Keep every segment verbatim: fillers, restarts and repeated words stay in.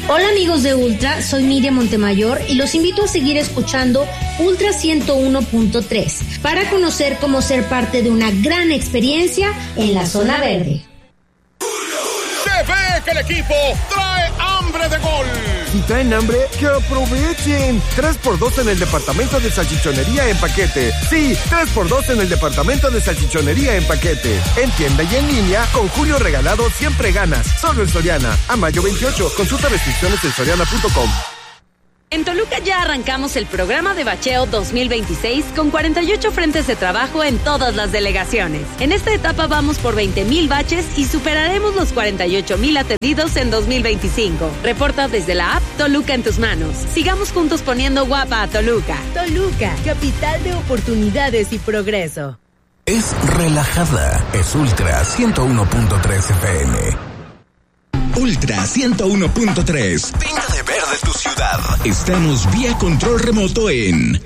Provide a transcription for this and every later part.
Hola amigos de Ultra, soy Miriam Montemayor y los invito a seguir escuchando Ultra ciento uno punto tres para conocer cómo ser parte de una gran experiencia en la zona verde. Se ve que el equipo trae hambre de gol. Si traen hambre, que aprovechen. tres por dos en el departamento de salchichonería en paquete. Sí, tres por dos en el departamento de salchichonería en paquete. En tienda y en línea, con Julio Regalado siempre ganas. Solo en Soriana. A mayo veintiocho. Consulta restricciones en soriana punto com. En Toluca ya arrancamos el programa de bacheo dos mil veintiséis con cuarenta y ocho frentes de trabajo en todas las delegaciones. En esta etapa vamos por veinte mil baches y superaremos los cuarenta y ocho mil atendidos en dos mil veinticinco. Reporta desde la app Toluca en tus manos. Sigamos juntos poniendo guapa a Toluca. Toluca, capital de oportunidades y progreso. Es relajada. Es Ultra ciento uno punto tres F M. Ultra ciento uno punto tres. Pinta de verde tu ciudad. Estamos vía control remoto en...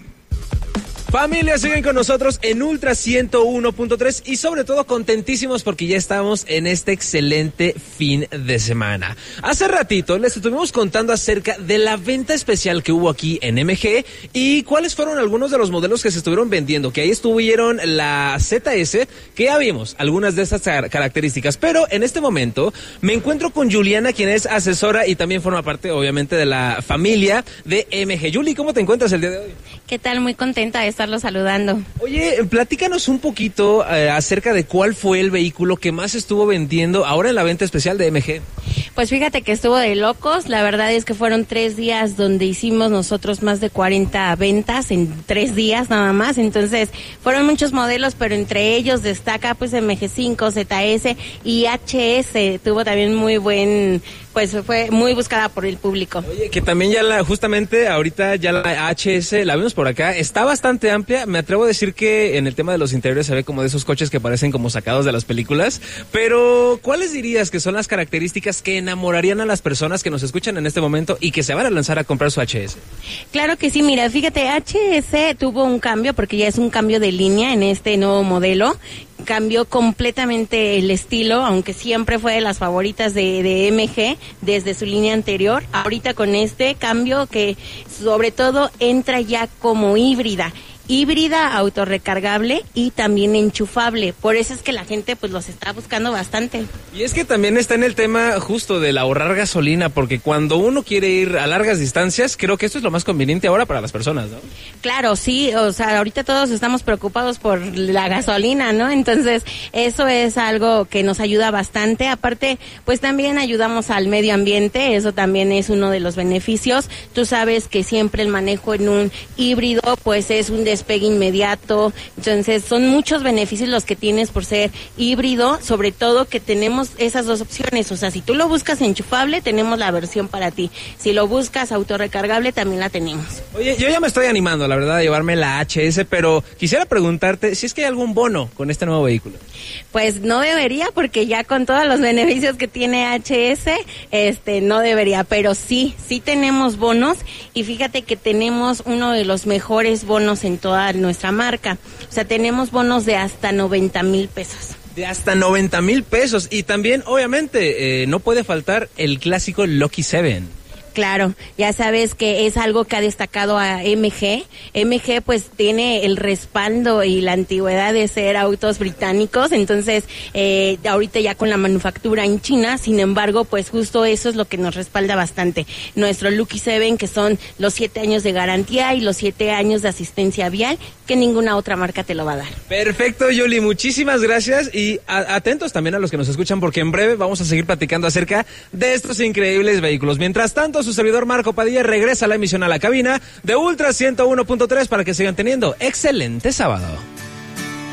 Familia, siguen con nosotros en Ultra ciento uno punto tres y sobre todo contentísimos porque ya estamos en este excelente fin de semana. Hace ratito les estuvimos contando acerca de la venta especial que hubo aquí en M G y cuáles fueron algunos de los modelos que se estuvieron vendiendo, que ahí estuvieron la Z S, que ya vimos algunas de esas características, pero en este momento me encuentro con Juliana, quien es asesora y también forma parte obviamente de la familia de M G. Juli, ¿cómo te encuentras el día de hoy? ¿Qué tal? Muy contenta de estarlo saludando. Oye, platícanos un poquito eh, acerca de cuál fue el vehículo que más estuvo vendiendo ahora en la venta especial de M G. Pues fíjate que estuvo de locos. La verdad es que fueron tres días donde hicimos nosotros más de cuarenta ventas en tres días nada más. Entonces fueron muchos modelos, pero entre ellos destaca pues M G cinco, Z S y H S. Tuvo también muy buen... pues fue muy buscada por el público. Oye, que también ya la, justamente ahorita ya la H S, la vimos por acá, está bastante amplia. Me atrevo a decir que en el tema de los interiores se ve como de esos coches que parecen como sacados de las películas. Pero, ¿cuáles dirías que son las características que enamorarían a las personas que nos escuchan en este momento y que se van a lanzar a comprar su H S? Claro que sí, mira, fíjate, H S tuvo un cambio porque ya es un cambio de línea en este nuevo modelo. Cambió completamente el estilo, aunque siempre fue de las favoritas de, de M G desde su línea anterior. Ahorita con este cambio que sobre todo entra ya como híbrida. Híbrida, autorrecargable y también enchufable. Por eso es que la gente pues los está buscando bastante. Y es que también está en el tema justo del ahorrar gasolina, porque cuando uno quiere ir a largas distancias, creo que esto es lo más conveniente ahora para las personas, ¿no? Claro, sí, o sea, ahorita todos estamos preocupados por la gasolina, ¿no? Entonces, eso es algo que nos ayuda bastante. Aparte, pues también ayudamos al medio ambiente, eso también es uno de los beneficios. Tú sabes que siempre el manejo en un híbrido, pues es un despegue inmediato, entonces son muchos beneficios los que tienes por ser híbrido, sobre todo que tenemos esas dos opciones, o sea, si tú lo buscas enchufable, tenemos la versión para ti, si lo buscas autorrecargable, también la tenemos. Oye, yo ya me estoy animando, la verdad, a llevarme la H S, pero quisiera preguntarte si es que hay algún bono con este nuevo vehículo. Pues no debería, porque ya con todos los beneficios que tiene H S, este, no debería, pero sí, sí tenemos bonos, y fíjate que tenemos uno de los mejores bonos en toda nuestra marca. O sea, tenemos bonos de hasta noventa mil pesos. De hasta noventa mil pesos. Y también, obviamente, eh, no puede faltar el clásico Lucky Seven. Claro, ya sabes que es algo que ha destacado a M G. M G pues tiene el respaldo y la antigüedad de ser autos británicos, entonces eh, ahorita ya con la manufactura en China, sin embargo pues justo eso es lo que nos respalda bastante. Nuestro Lucky Seven, que son los siete años de garantía y los siete años de asistencia vial, que ninguna otra marca te lo va a dar. Perfecto, Yoli, muchísimas gracias y a- atentos también a los que nos escuchan, porque en breve vamos a seguir platicando acerca de estos increíbles vehículos. Mientras tanto, su servidor Marco Padilla regresa a la emisión a la cabina de Ultra ciento uno punto tres para que sigan teniendo excelente sábado.